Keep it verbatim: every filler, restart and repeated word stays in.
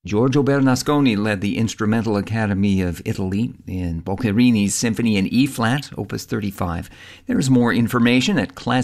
Giorgio Bernasconi led the Instrumental Academy of Italy in Boccherini's Symphony in E-flat, Opus thirty-five. There's more information at classic